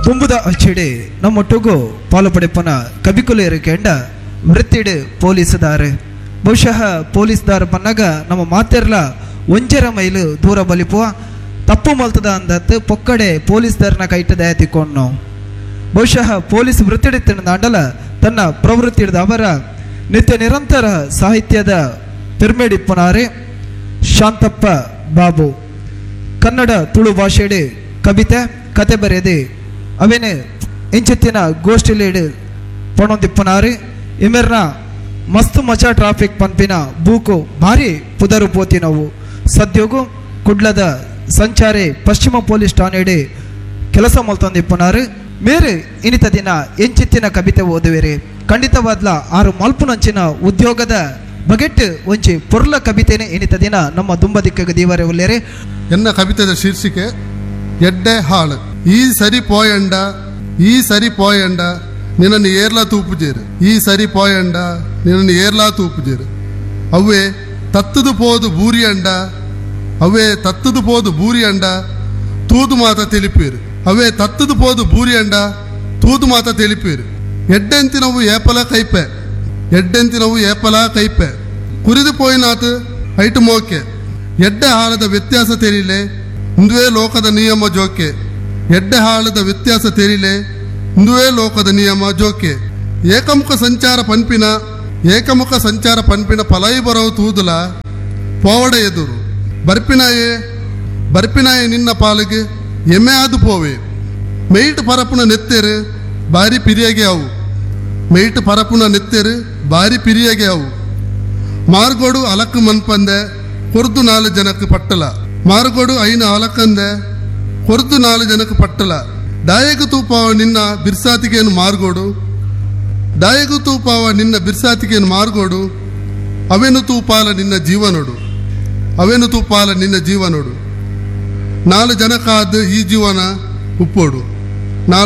ದುಂಬುದ ಅಚ್ಚೆಡೆ ನಮ್ಮೊಟ್ಟಿಗೂ ಪಾಲುಪಡೆಪ್ಪನ ಕಬಿಕುಲೇರು ಕೆಂಡ ವೃತ್ತಿಡು ಪೊಲೀಸ್ದಾರೆ ಬಹುಶಃ ಪೊಲೀಸ್ದಾರ ಪನ್ನಾಗ ನಮ್ಮ ಮಾತೆರ್ಲ ಒಂಜರ ಮೈಲು ದೂರ ಬಲಿಪುವ ತಪ್ಪು ಮಲ್ತದ ಅಂದತ್ತು ಪೊಕ್ಕಡೆ ಪೊಲೀಸ್ದಾರನ ಕೈಟದ ತಿಕ್ಕೊಂಡು ನಾವು ಬಹುಶಃ ಪೊಲೀಸ್ ವೃತ್ತಿಡಿತ್ತಿನ ದಾಂಡಲ ತನ್ನ ಪ್ರವೃತ್ತಿ ಹಿಡಿದ ಅವರ ನಿತ್ಯ ನಿರಂತರ ಸಾಹಿತ್ಯದ ಪಿರ್ಮೇಡಿಪ್ಪನಾರೆ ಶಾಂತಪ್ಪ ಬಾಬು ಕನ್ನಡ ತುಳು ಭಾಷೆಡೆ ಕವಿತೆ ಕತೆ ಬರೆಯದೆ ಅವೇನೆ ಇಂಚಿತ್ತಿನ ಗೋಷ್ಠಿಲೇಡು ಪಣೊಂದಿಪ್ಪನಾರೆ ಇಮೆರ್ನ ಮಸ್ತ್ ಮಚಾ ಟ್ರಾಫಿಕ್ ಪಂಪಿನ ಬೂಕು ಭಾರಿ ಪುದರು ಪೋತಿ ನಾವು ಸದ್ಯೋಗು ಕುಡ್ಲದ ಸಂಚಾರಿ ಪಶ್ಚಿಮ ಪೊಲೀಸ್ ಠಾಣೆಡೆ ಕೆಲಸ ಮಲ್ತೊಂದಿಪ್ಪನಾರು ಮೇರೆ ಇನಿತ ದಿನ ಎಂಚಿತ್ತಿನ ಕವಿತೆ ಓದುವೆರೆ ಖಂಡಿತವಾದ್ಲ ಆರು ಮಲ್ಪುನಂಚಿನ ಉದ್ಯೋಗದ ಬಗೆಟ್ ಒಂಚಿ ಪೊರ್ಲ ಕವಿತೆನೆ ಇನಿತ ದಿನ ನಮ್ಮ ದುಂಬದಿಕ್ಕ ದೀವರೆ ಉಲ್ಲೇರೆ. ಎನ್ನ ಕವಿತೆದ ಶೀರ್ಷಿಕೆ ಎಡ್ಡೆ ಹಾಳು. ಈ ಸರಿ ಪೋಯಂಡ ನಿನ್ನನ್ನು ಏರ್ಲಾ ತೂಪುಜೇರು. ಈ ಸರಿ ಪೋಯಂಡ ನಿನ್ನನ್ನು ಏರ್ಲಾ ತೂಪುಜೇರು. ಅವೇ ತತ್ತದು ಪೋದು ಬೂರಿ ಅಂಡ ತೂದು ಮಾತ ತಿಳಿಪೇರು. ಅವೇ ತತ್ತದು ಪೋದು ಬೂರಿ ಅಂಡ ತೂದು ಮಾತ ತಿಳಿಪೇರು. ಎಡ್ಡೆಂತಿನವು ಏಪಲ ಕೈಪೆ ಕುರಿದು ಪೋಯಿನಾತು ಐಟು ಮೋಕೆ. ಎಡ್ಡೆ ಹಾಳದ ವ್ಯತ್ಯಾಸ ತೆರಿಲೆ ಇಂದುವೇ ಲೋಕದ ನಿಯಮ ಜೋಕೆ. ಎಡ್ಡೆ ಹಾಳದ ವ್ಯತ್ಯಾಸ ತೆರಿಲೆ ಇಂದುವೇ ಲೋಕದ ನಿಯಮ ಜೋಕೆ. ಏಕಮುಖ ಸಂಚಾರ ಪನ್ಪಿನ ಪಲಾಯಿ ಬರವು ತೂದುಲ ಪೋವಡ ಎದುರು ಬರ್ಪಿನಾಯೆ ನಿನ್ನ ಪಾಲಿಗೆ ಎಮ್ಮೆ ಆದು ಪೋವೆ. ಮೈಟ್ ಪರಪುನ ನೆತ್ತೆರು ಬಾರಿ ಪಿರಿಯಗೆ ಅವು ಮಾರ್ಗೋಡು ಅಲಕ್ ಮನ್ಪಂದೆ ಕೊರ್ದು 4 ಜನಕ್ಕೆ ಪಟ್ಟಲ. ಮಾರ್ಗೋಡು ಐನ ಅಲಕ್ಕಂದೆ ಕೊರ್ದು 4 ಜನಕ್ಕೆ ಪಟ್ಟಲ. ದಾಯಕ ತೂಪಾವ ನಿನ್ನ ಬಿರ್ಸಾತಿಗೆಯನ್ನು ಮಾರ್ಗೋಡು ಅವೆನು ತೂಪಾಲ ನಿನ್ನ ಜೀವನೋಡು 4 ಜನಕ್ಕಾದ ಈ ಜೀವನ ಉಪ್ಪೋಡು.